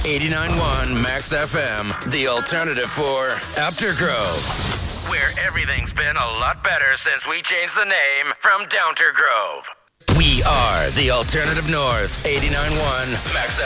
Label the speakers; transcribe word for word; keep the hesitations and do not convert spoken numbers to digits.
Speaker 1: eighty-nine point one Max F M, the alternative for Apter Grove, where everything's been a lot better since we changed the name from Downter Grove. We are the Alternative North, eighty-nine point one Max F M.